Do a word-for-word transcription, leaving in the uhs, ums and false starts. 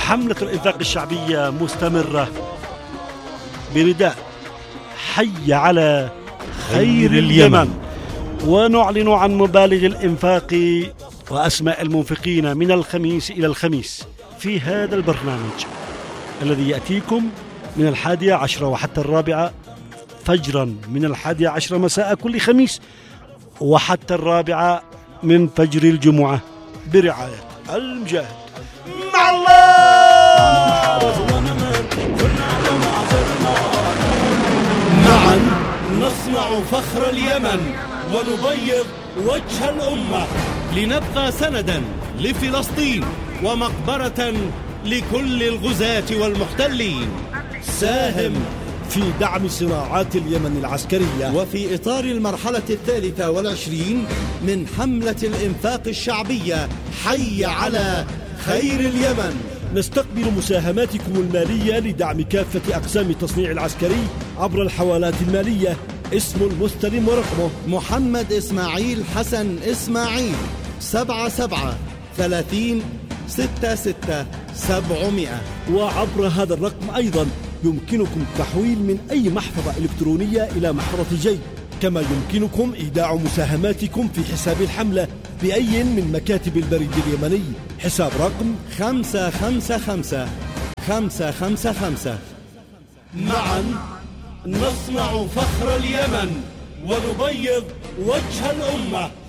حملة الإنفاق الشعبية مستمرة بنداء حي على خير اليمن، ونعلن عن مبالغ الإنفاق وأسماء المنفقين من الخميس إلى الخميس في هذا البرنامج الذي يأتيكم من الحادية عشرة وحتى الرابعة فجرا، من الحادية عشرة مساء كل خميس وحتى الرابعة من فجر الجمعة، برعاية المجاهد. مع الله. معا نصنع فخر اليمن ونبيض وجه الأمة، لنبقى سندا لفلسطين ومقبرة لكل الغزاة والمحتلين. ساهم في دعم صناعات اليمن العسكرية وفي إطار المرحلة الثالثة والعشرين من حملة الإنفاق الشعبية حي على خير اليمن. نستقبل مساهماتكم المالية لدعم كافة أقسام التصنيع العسكري عبر الحوالات المالية. اسم المستلم ورقمه محمد إسماعيل حسن إسماعيل، سبعة سبعة ثلاثين ستة ستة سبعمائة. وعبر هذا الرقم أيضا يمكنكم التحويل من أي محفظة إلكترونية إلى محفظة جي، كما يمكنكم إيداع مساهماتكم في حساب الحملة بأي من مكاتب البريد اليمني. حساب رقم خمسة خمسة خمسة خمسة خمسة خمسة. معا نصنع فخر اليمن ونبيض وجه الأمة.